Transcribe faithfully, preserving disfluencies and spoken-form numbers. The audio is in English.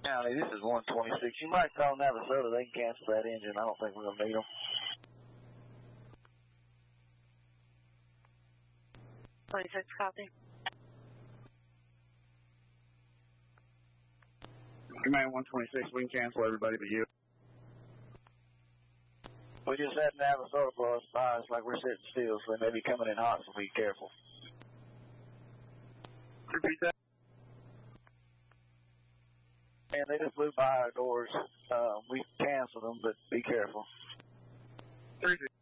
County, this is one twenty-six. You might call Navasota. They can cancel that engine. I don't think we're going to need them. twenty-six, copy. Command one twenty-six, we can cancel everybody but you. We just had Navasota close by us like we're sitting still, so they may be coming in hot, so be careful. Repeat that. And they just flew by our doors. Uh, we canceled them, but be careful. three